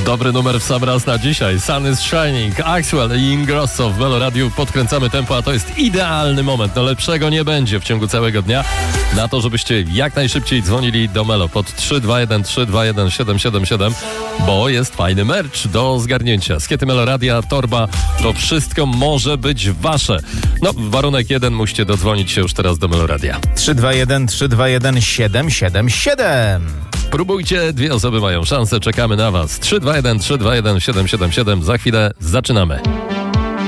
Dobry numer w sam raz na dzisiaj. Sun is Shining, Axwell i Ingrosso w Meloradiu. Podkręcamy tempo, a to jest idealny moment. No lepszego nie będzie w ciągu całego dnia na to, żebyście jak najszybciej dzwonili do Melo pod 321 321 777, bo jest fajny merch do zgarnięcia. Skiety Meloradia, torba, to wszystko może być wasze. No, warunek jeden, musicie dodzwonić się już teraz do Meloradia. 321 321 777. Próbujcie, 2 osoby mają szansę, czekamy na was. 321 321 777, za chwilę zaczynamy.